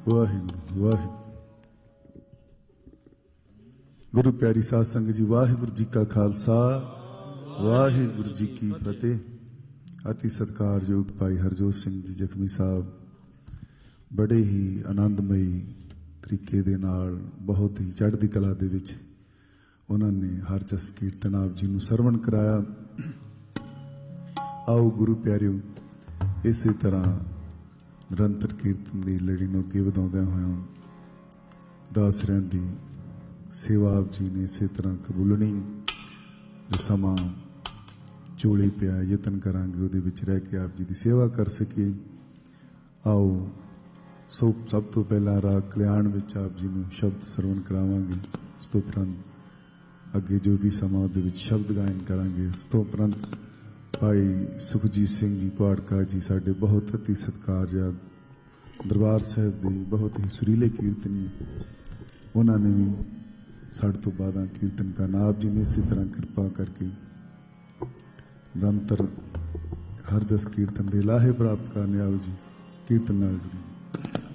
वाहिगुरु वाहिगुरु। गुरु प्यारी साध संगत जी, वाहिगुरु जी का खालसा वाहिगुरु जी की फतेह। अति सत्कारयोग भाई हरजोत सिंह जी जखमी साहब बड़े ही आनंदमई तरीके दे नाल बहुत ही चढ़दी कला दे विच उन्होंने हर जस कीर्तन आप जी नूं सरवण कराया। आओ गुरु प्यारिओ, इस तरह निरंतर कीर्तन की लड़ी नूं अगे वधाउंदे होए दासरियां दी सेवा आप जी ने इस तरह कबूलनी। जो समा चोली पिया यतन करांगे उहदे विच रह के आप जी की सेवा कर सकीए। आओ सब तो पहला राग कल्याण विच आप जी नूं शब्द सरवण करावांगे। उस तो उपरंत अगे जो भी समा उहदे विच शब्द गायन करांगे। उस तो उपरंत भाई सुखजीत सिंह जी कुआड़का जी साडे बहुत अति सत्कारयोग दरबार साहिब दे बहुत ही सुरीले कीर्तनी, उन्होंने भी साढ़े तो बाद कीर्तन करना। आप जी ने इसी तरह कृपा करके निरंतर हर जस कीर्तन दे लाहे प्राप्त करने। आओ जी कीर्तन नाल जुड़ी।